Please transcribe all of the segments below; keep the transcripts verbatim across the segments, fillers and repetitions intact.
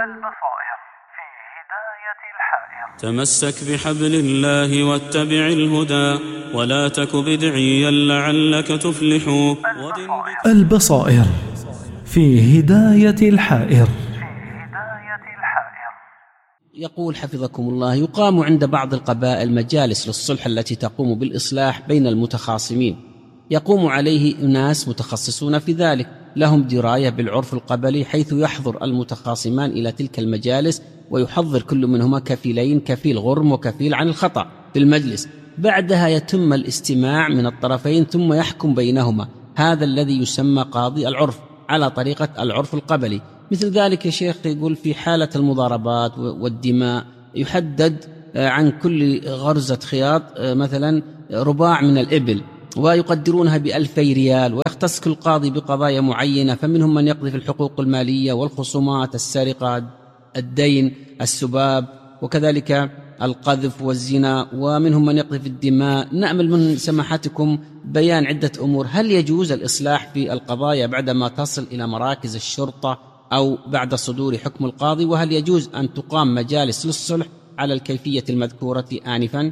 البصائر في هداية الحائر. تمسك بحبل الله واتبع الهدى ولا تك بدعيا لعلك تفلح. البصائر في هداية الحائر. يقول حفظكم الله: يقام عند بعض القبائل مجالس للصلح التي تقوم بالإصلاح بين المتخاصمين، يقوم عليه أناس متخصصون في ذلك لهم دراية بالعرف القبلي، حيث يحضر المتخاصمان إلى تلك المجالس ويحضر كل منهما كفيلين، كفيل غرم وكفيل عن الخطأ في المجلس. بعدها يتم الاستماع من الطرفين ثم يحكم بينهما، هذا الذي يسمى قاضي العرف على طريقة العرف القبلي. مثل ذلك يا شيخ يقول في حالة المضاربات والدماء يحدد عن كل غرزة خياط مثلا رباع من الإبل ويقدرونها بألفي ريال، ويختص كل قاضي بقضايا معينة، فمنهم من يقضي في الحقوق المالية والخصومات، السرقة، الدين، السباب، وكذلك القذف والزنا، ومنهم من يقضي في الدماء. نأمل من سماحتكم بيان عدة أمور: هل يجوز الإصلاح في القضايا بعدما تصل إلى مراكز الشرطة أو بعد صدور حكم القاضي؟ وهل يجوز أن تقام مجالس للصلح على الكيفية المذكورة آنفا؟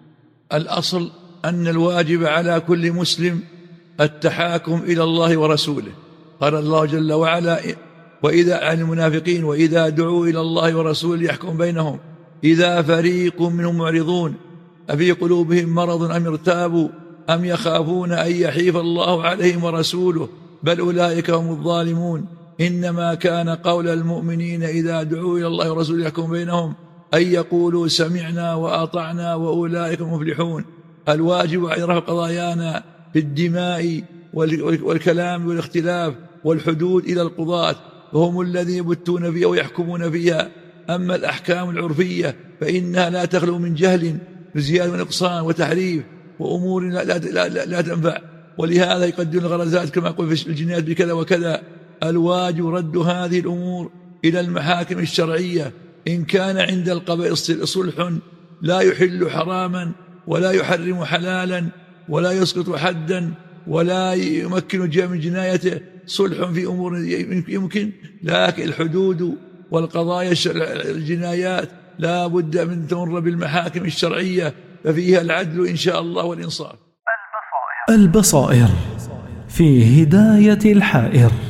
الأصل أن الواجب على كل مسلم التحاكم إلى الله ورسوله. قال الله جل وعلا: وإذا عن المنافقين وإذا دعوا إلى الله ورسوله يحكم بينهم إذا فريق منهم معرضون أفي قلوبهم مرض أم ارتابوا أم يخافون أن يحيف الله عليهم ورسوله بل أولئك هم الظالمون. إنما كان قول المؤمنين إذا دعوا إلى الله ورسوله يحكم بينهم أن يقولوا سمعنا وأطعنا وأولئك المفلحون. الواجب على رفع قضايانا في الدماء والكلام والاختلاف والحدود إلى القضاة، وهم الذين يبتون فيها ويحكمون فيها. أما الأحكام العرفية فإنها لا تخلو من جهل بزيادة ونقصان وتحريف وأمور لا, لا, لا, لا, لا تنفع، ولهذا يقدرون الغرزات كما يقول في الجنايات بكذا وكذا. الواجب رد هذه الأمور إلى المحاكم الشرعية. إن كان عند القبائل صلح لا يحل حراما ولا يحرم حلالا ولا يسقط حدا ولا يمكن من جنايته، صلح في أمور يمكن، لكن الحدود والقضايا الجنايات لا بد من تمر بالمحاكم الشرعية ففيها العدل إن شاء الله والإنصاف. البصائر في هداية الحائر.